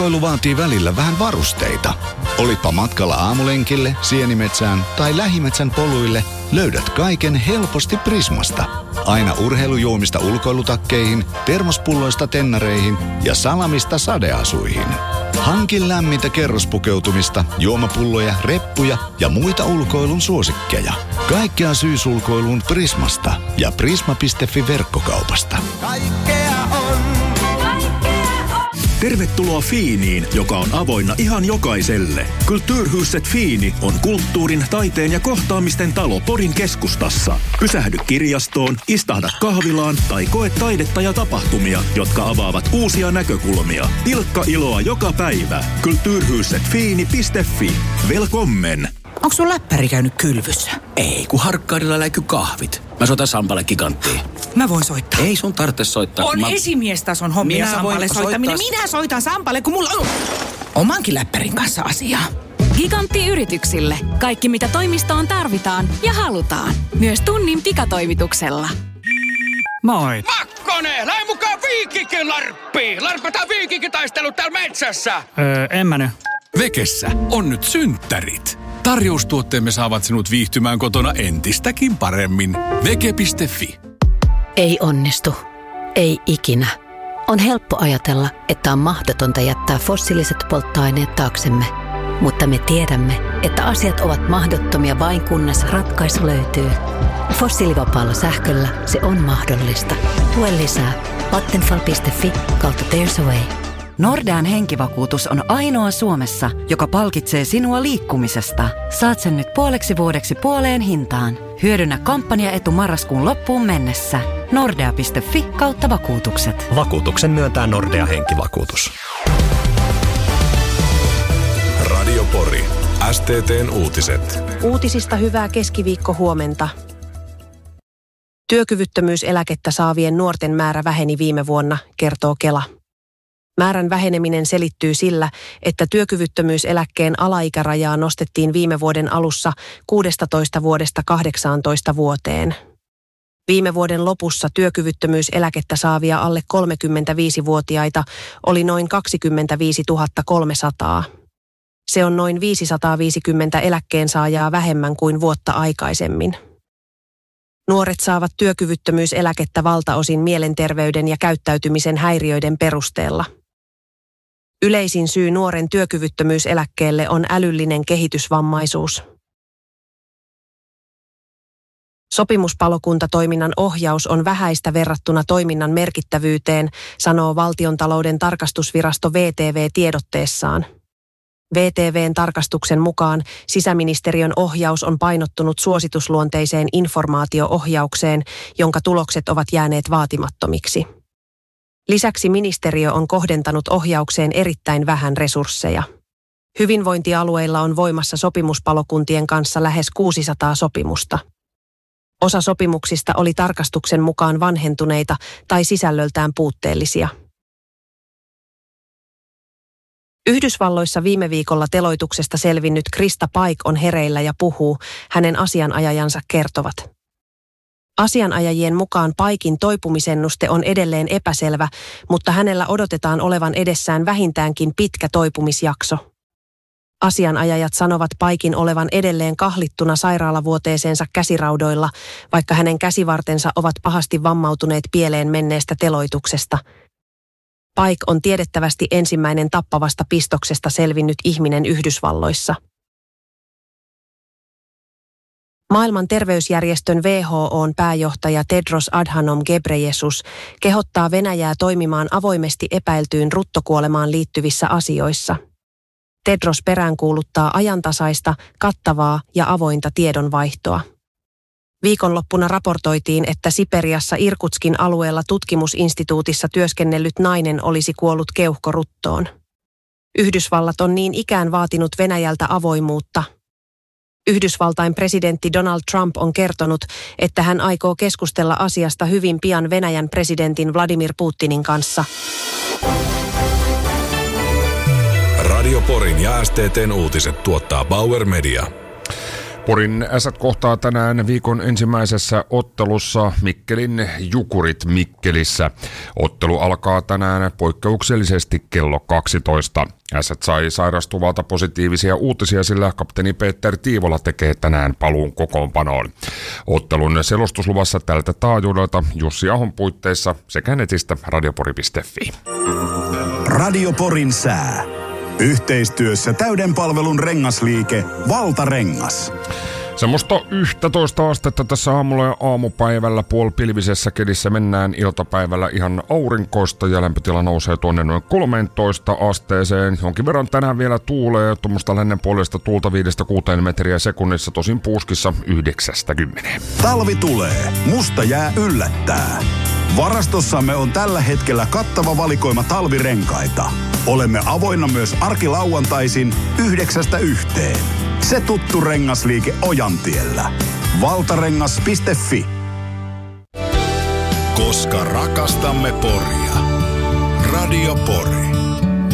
Ulkoilu vaatii välillä vähän varusteita. Olipa matkalla aamulenkille, sienimetsään tai lähimetsän poluille, löydät kaiken helposti Prismasta. Aina urheilujuomista ulkoilutakkeihin, termospulloista tennareihin ja salamista sadeasuihin. Hankin lämmintä kerrospukeutumista, juomapulloja, reppuja ja muita ulkoilun suosikkeja. Kaikkea syysulkoiluun Prismasta ja prisma.fi verkkokaupasta. Kaikkea on. Tervetuloa Fiiniin, joka on avoinna ihan jokaiselle. Kulturhuset Fiini on kulttuurin, taiteen ja kohtaamisten talo Porin keskustassa. Pysähdy kirjastoon, istahda kahvilaan tai koe taidetta ja tapahtumia, jotka avaavat uusia näkökulmia. Pilkka iloa joka päivä. Kulturhusetfiini.fi. Velkommen! Onko sun läppäri käynyt kylvyssä? Ei, kun harkkaarilla läiky kahvit. Mä soitan Sampalle Giganttiin. Mä voin soittaa. Ei sun tarvitse soittaa. On esimiestason hommia Sampalle soittaminen. Minä soitan Sampalle, kun mulla on omankin läppärin kanssa asiaa. Gigantti-yrityksille. Kaikki mitä toimistoon tarvitaan ja halutaan. Myös tunnin pikatoimituksella. Moi. Makkonen, lähde mukaan Viikikin larppiin. Larpataan Viikikin-taistelu täällä metsässä. En mä nyt. Vekessä on nyt synttärit. Tarjoustuotteemme saavat sinut viihtymään kotona entistäkin paremmin. Veke.fi. Ei onnistu. Ei ikinä. On helppo ajatella, että on mahdotonta jättää fossiiliset polttoaineet taaksemme. Mutta me tiedämme, että asiat ovat mahdottomia vain kunnes ratkaisu löytyy. Fossiilivapaalla sähköllä se on mahdollista. Tue lisää. Vattenfall.fi/There's a way. Nordean henkivakuutus on ainoa Suomessa, joka palkitsee sinua liikkumisesta. Saat sen nyt puoleksi vuodeksi puoleen hintaan. Hyödynnä kampanjaetu marraskuun loppuun mennessä. Nordea.fi/vakuutukset. Vakuutuksen myöntää Nordea henkivakuutus. Radio Pori. STT:n uutiset. Uutisista hyvää keskiviikkohuomenta. Työkyvyttömyyseläkettä saavien nuorten määrä väheni viime vuonna, kertoo Kela. Määrän väheneminen selittyy sillä, että työkyvyttömyyseläkkeen alaikärajaa nostettiin viime vuoden alussa 16 vuodesta 18 vuoteen. Viime vuoden lopussa työkyvyttömyyseläkettä saavia alle 35-vuotiaita oli noin 25 300. Se on noin 550 eläkkeensaajaa vähemmän kuin vuotta aikaisemmin. Nuoret saavat työkyvyttömyyseläkettä valtaosin mielenterveyden ja käyttäytymisen häiriöiden perusteella. Yleisin syy nuoren työkyvyttömyyseläkkeelle on älyllinen kehitysvammaisuus. Sopimuspalokuntatoiminnan ohjaus on vähäistä verrattuna toiminnan merkittävyyteen, sanoo Valtiontalouden tarkastusvirasto VTV tiedotteessaan. VTV:n tarkastuksen mukaan sisäministeriön ohjaus on painottunut suositusluonteiseen informaatio-ohjaukseen, jonka tulokset ovat jääneet vaatimattomiksi. Lisäksi ministeriö on kohdentanut ohjaukseen erittäin vähän resursseja. Hyvinvointialueilla on voimassa sopimuspalokuntien kanssa lähes 600 sopimusta. Osa sopimuksista oli tarkastuksen mukaan vanhentuneita tai sisällöltään puutteellisia. Yhdysvalloissa viime viikolla teloituksesta selvinnyt Krista Paik on hereillä ja puhuu, hänen asianajajansa kertovat. Asianajajien mukaan Paikin toipumisennuste on edelleen epäselvä, mutta hänellä odotetaan olevan edessään vähintäänkin pitkä toipumisjakso. Asianajajat sanovat Paikin olevan edelleen kahlittuna sairaalavuoteeseensa käsiraudoilla, vaikka hänen käsivartensa ovat pahasti vammautuneet pieleen menneestä teloituksesta. Paik on tiedettävästi ensimmäinen tappavasta pistoksesta selvinnyt ihminen Yhdysvalloissa. Maailman terveysjärjestön WHO:n pääjohtaja Tedros Adhanom Ghebreyesus kehottaa Venäjää toimimaan avoimesti epäiltyyn ruttokuolemaan liittyvissä asioissa. Tedros peräänkuuluttaa ajantasaista, kattavaa ja avointa tiedonvaihtoa. Viikonloppuna raportoitiin, että Siperiassa Irkutskin alueella tutkimusinstituutissa työskennellyt nainen olisi kuollut keuhkoruttoon. Yhdysvallat on niin ikään vaatinut Venäjältä avoimuutta. Yhdysvaltain presidentti Donald Trump on kertonut, että hän aikoo keskustella asiasta hyvin pian Venäjän presidentin Vladimir Putinin kanssa. Radio Porin ja STT:n uutiset tuottaa Bauer Media. Porin Ässät kohtaa tänään viikon ensimmäisessä ottelussa Mikkelin Jukurit Mikkelissä. Ottelu alkaa tänään poikkeuksellisesti kello 12. Ässät sai sairastuvalta positiivisia uutisia, sillä kapteeni Peter Tiivola tekee tänään paluun kokoonpanoon. Ottelun selostusluvassa tältä taajuudelta Jussi Ahon puitteissa sekä netistä radiopori.fi. Radio Porin sää. Yhteistyössä täyden palvelun rengasliike Valtarengas. Semmoista 11 astetta tässä aamulla ja aamupäivällä puolipilvisessä kelissä mennään, iltapäivällä ihan aurinkoista ja lämpötila nousee tuonne noin 13 asteeseen. Jonkin verran tänään vielä tuulee, tuommoista lännenpuolista tuulta 5-6 metriä sekunnissa, tosin puuskissa 90. Talvi tulee, musta jää yllättää. Varastossamme on tällä hetkellä kattava valikoima talvirenkaita. Olemme avoinna myös arkilauantaisin 9–1. Se tuttu rengasliike Ojantiellä. Valtarengas.fi. Koska rakastamme Poria. Radio Pori.